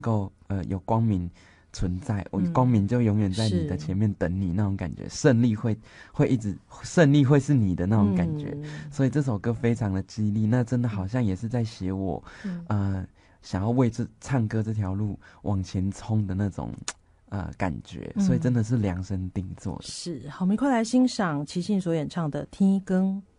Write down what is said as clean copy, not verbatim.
够有光明存在，光明就永远在你的前面等你那种感觉，胜利会一直，胜利会是你的那种感觉，所以这首歌非常的激励，那真的好像也是在写我，想要为唱歌这条路往前冲的那种感觉，所以真的是量身定做的。 是，好，我们快来欣赏齐信所演唱的《天光》。